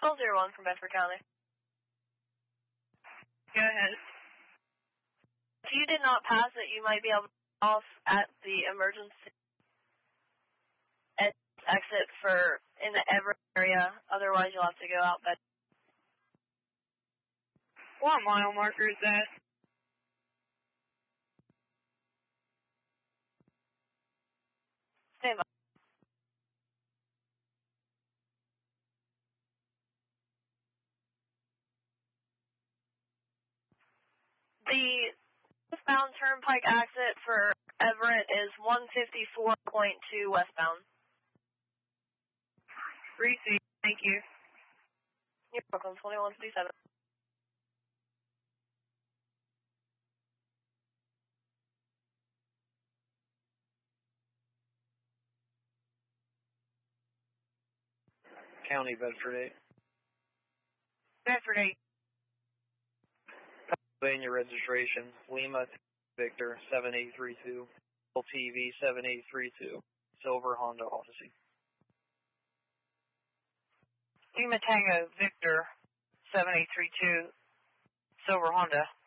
01 from Bedford County. Go ahead. If you did not pass it, you might be able to get off at the emergency exit for in the Everett area. Otherwise, you'll have to go out. But what mile marker is that? Stand by. The westbound turnpike exit for Everett is 154.2 westbound. Receive. Thank you. You're welcome. 2157. County, Bedford 8. Bedford 8. Pennsylvania registration, Lima Victor 7832, LTV 7832, Silver Honda Odyssey. Lima Tango Victor 7832, Silver Honda.